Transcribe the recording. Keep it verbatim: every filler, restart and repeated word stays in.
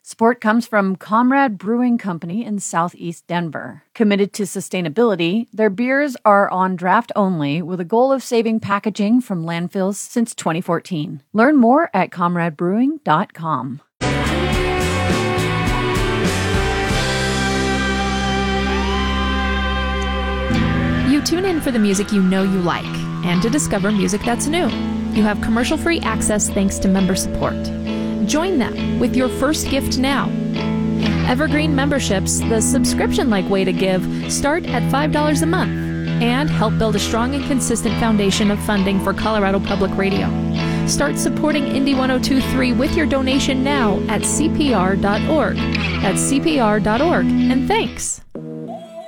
Support comes from Comrade Brewing Company in Southeast Denver. Committed to sustainability, their beers are on draft only with a goal of saving packaging from landfills since twenty fourteen. Learn more at comrade brewing dot com. You tune in for the music you know you like and to discover music that's new. You have commercial-free access thanks to member support. Join them with your first gift now. Evergreen memberships, the subscription-like way to give, start at five dollars a month and help build a strong and consistent foundation of funding for Colorado Public Radio. Start supporting Indie one oh two point three with your donation now at C P R dot org. That's C P R dot org, and thanks.